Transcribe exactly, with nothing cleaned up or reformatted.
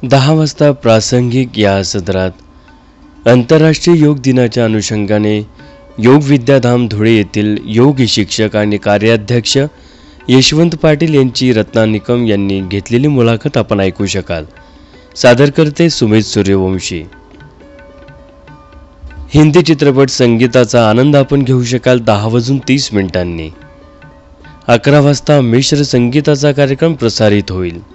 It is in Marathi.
दहा वाजता प्रासंगिक या सदरात आंतरराष्ट्रीय योग दिनाच्या अनुषंगाने योग विद्याधाम धुळे येथील योग शिक्षक आणि कार्याध्यक्ष यशवंत पाटील यांची रत्ना निकम यांनी घेतलेली मुलाखत आपण ऐकू शकाल. सादर करते सुमित सूर्यवंशी. हिंदी चित्रपट संगीताचा आनंद आपण घेऊ शकाल दहा वाजून तीस मिनिटांनी. अकरा वाजता मिश्र संगीताचा कार्यक्रम प्रसारित होईल.